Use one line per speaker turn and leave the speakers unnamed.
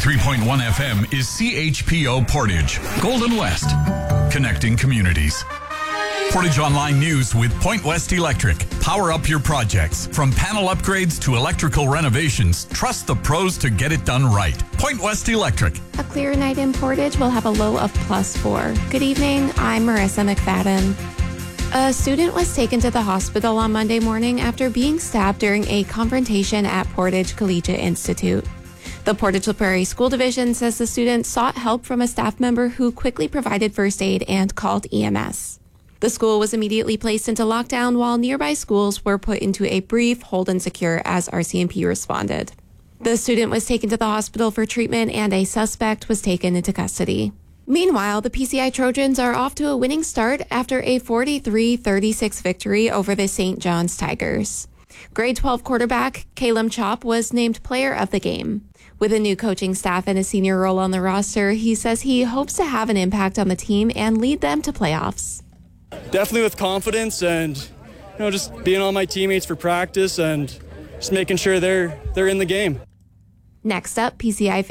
93.1 FM is CHPO Portage, Golden West, connecting communities. Portage Online News with Point West Electric. Power up your projects. From panel upgrades to electrical renovations, trust the pros to get it done right. Point West Electric.
A clear night in Portage will have a low of +4. Good evening, I'm Marissa McFadden. A student was taken to the hospital on Monday morning after being stabbed during a confrontation at Portage Collegiate Institute. The Portage La Prairie School Division says the student sought help from a staff member who quickly provided first aid and called EMS. The school was immediately placed into lockdown while nearby schools were put into a brief hold and secure as RCMP responded. The student was taken to the hospital for treatment and a suspect was taken into custody. Meanwhile, the PCI Trojans are off to a winning start after a 43-36 victory over the St. John's Tigers. Grade 12 quarterback Caleb Chop was named player of the game. With a new coaching staff and a senior role on the roster, he says he hopes to have an impact on the team and lead them to playoffs.
Definitely with confidence and just being on my teammates for practice and just making sure they're in the game.
Next up, PCI